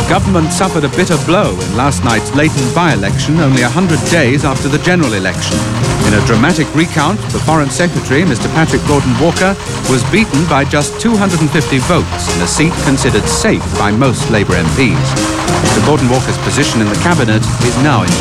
government suffered a bitter blow in last night's latent by-election only 100 days after the general election. In a dramatic recount, the Foreign Secretary, Mr. Patrick Gordon-Walker, was beaten by just 250 votes in a seat considered safe by most Labour MPs. Mr. Gordon-Walker's position in the cabinet is now in